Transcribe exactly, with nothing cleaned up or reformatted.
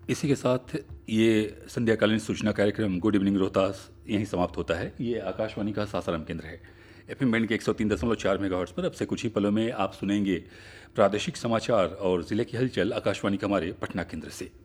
इसी के साथ ये संध्याकालीन सूचना कार्यक्रम गुड इवनिंग रोहतास यहीं समाप्त होता है। ये आकाशवाणी का सासाराम केंद्र है। एफएम बैंड के एक सौ तीन दशमलव चार मेगाहर्ट्ज़ पर अब से कुछ ही पलों में आप सुनेंगे प्रादेशिक समाचार और ज़िले की हलचल आकाशवाणी के हमारे पटना केंद्र से।